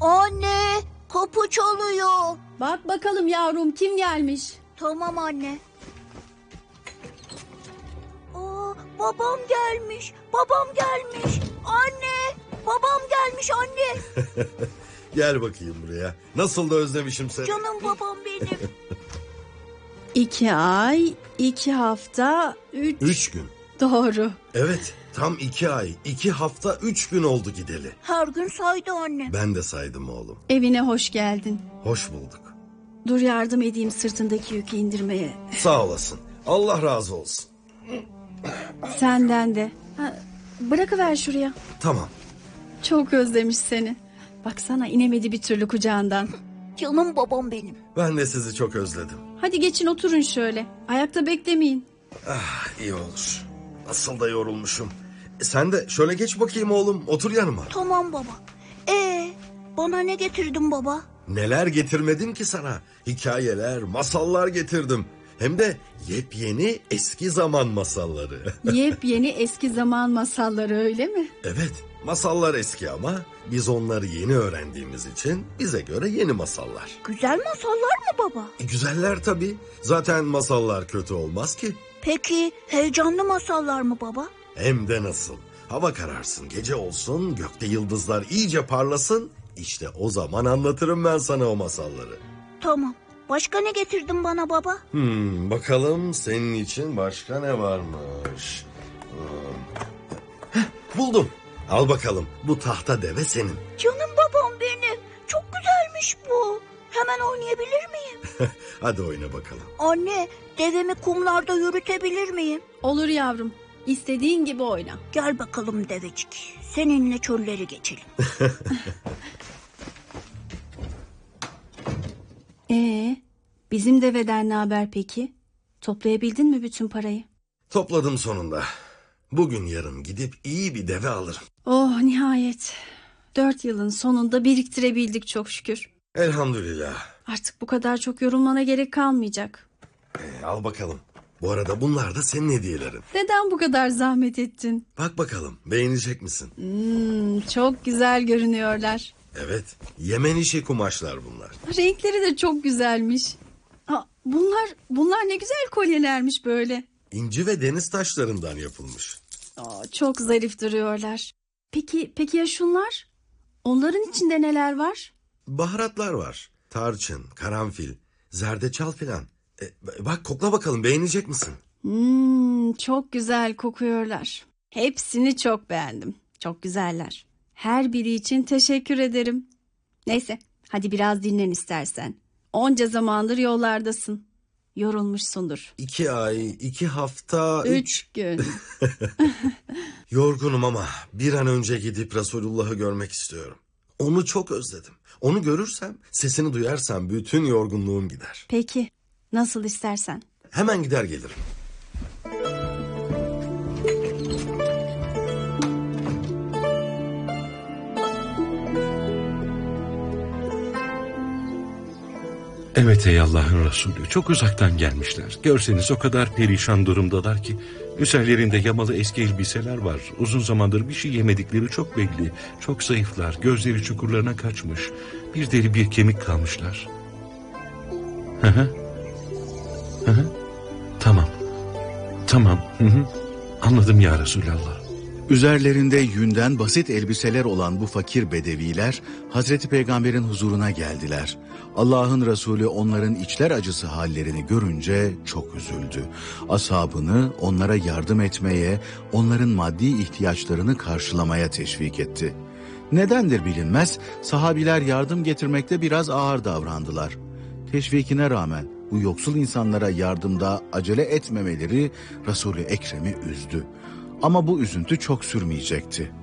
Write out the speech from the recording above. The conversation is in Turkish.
Anne, kapı çalıyor. Bak bakalım yavrum, kim gelmiş? Tamam anne. Aa, babam gelmiş. Babam gelmiş. Anne, babam gelmiş anne. Gel bakayım buraya. Nasıl da özlemişim seni. Canım babam benim. 2 ay, 2 hafta, 3 gün. Doğru. Evet, tam 2 ay, 2 hafta, 3 gün oldu gideli. Her gün saydı anne. Ben de saydım oğlum. Evine hoş geldin. Hoş bulduk. Dur yardım edeyim sırtındaki yükü indirmeye. Sağ olasın. Allah razı olsun. Senden de. Bırakıver şuraya. Tamam. Çok özlemiş seni. Baksana inemedi bir türlü kucağından. Canım babam benim. Ben de sizi çok özledim. Hadi geçin oturun şöyle. Ayakta beklemeyin. Ah, iyi olur. Nasıl da yorulmuşum. Sen de şöyle geç bakayım oğlum. Otur yanıma. Tamam baba. Bana ne getirdin baba? Neler getirmedim ki sana? Hikayeler, masallar getirdim. Hem de yepyeni eski zaman masalları. Yepyeni eski zaman masalları, öyle mi? Evet, masallar eski ama biz onları yeni öğrendiğimiz için bize göre yeni masallar. Güzel masallar mı baba? Güzeller tabii. Zaten masallar kötü olmaz ki. Peki heyecanlı masallar mı baba? Hem de nasıl. Hava kararsın, gece olsun, gökte yıldızlar iyice parlasın. İşte o zaman anlatırım ben sana o masalları. Tamam. Başka ne getirdin bana baba? Bakalım senin için başka ne varmış? Heh, buldum. Al bakalım, bu tahta deve senin. Canım babam benim. Çok güzelmiş bu. Hemen oynayabilir miyim? Hadi oyna bakalım. Anne, devemi kumlarda yürütebilir miyim? Olur yavrum. İstediğin gibi oyna. Gel bakalım devecik. Seninle çölleri geçelim. Bizim deveden ne haber peki? Toplayabildin mi bütün parayı? Topladım sonunda. Bugün yarın gidip iyi bir deve alırım. Oh nihayet. 4 yılın sonunda biriktirebildik çok şükür. Elhamdülillah. Artık bu kadar çok yorulmana gerek kalmayacak. Al bakalım. Bu arada bunlar da senin hediyelerin. Neden bu kadar zahmet ettin? Bak bakalım, beğenecek misin? Çok güzel görünüyorlar. Evet, Yemen işi kumaşlar bunlar. Renkleri de çok güzelmiş. Bunlar ne güzel kolyelermiş böyle. İnci ve deniz taşlarından yapılmış. Çok zarif duruyorlar. Peki ya şunlar? Onların içinde neler var? Baharatlar var. Tarçın, karanfil, zerdeçal filan. Bak kokla bakalım, beğenecek misin? Çok güzel kokuyorlar. Hepsini çok beğendim. Çok güzeller. Her biri için teşekkür ederim. Neyse, hadi biraz dinlen istersen. Onca zamandır yollardasın. Yorulmuşsundur. 2 ay, 2 hafta... 3 gün. Yorgunum ama bir an önce gidip Resulullah'ı görmek istiyorum. Onu çok özledim. Onu görürsem, sesini duyarsam bütün yorgunluğum gider. Peki, nasıl istersen. Hemen gider gelirim. Evet ey Allah'ın Resulü, çok uzaktan gelmişler. Görseniz o kadar perişan durumdalar ki. Üzerlerinde yamalı eski elbiseler var. Uzun zamandır bir şey yemedikleri çok belli. Çok zayıflar, gözleri çukurlarına kaçmış. Bir deri bir kemik kalmışlar. Tamam. Anladım ya Resulallah. Üzerlerinde yünden basit elbiseler olan bu fakir bedeviler Hazreti Peygamber'in huzuruna geldiler. Allah'ın Resulü onların içler acısı hallerini görünce çok üzüldü. Ashabını onlara yardım etmeye, onların maddi ihtiyaçlarını karşılamaya teşvik etti. Nedendir bilinmez, sahabiler yardım getirmekte biraz ağır davrandılar. Teşvikine rağmen bu yoksul insanlara yardımda acele etmemeleri Resul-i Ekrem'i üzdü. Ama bu üzüntü çok sürmeyecekti.